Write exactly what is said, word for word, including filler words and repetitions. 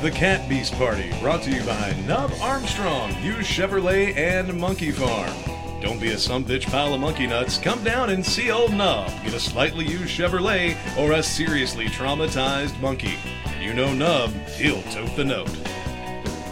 The Cat Beast Party, brought to you by Nub Armstrong, Hughes Chevrolet, and Monkey Farm. Don't be a sumbitch pile of monkey nuts. Come down and see old Nub. Get a slightly used Chevrolet or a seriously traumatized monkey. And you know Nub, he'll tote the note.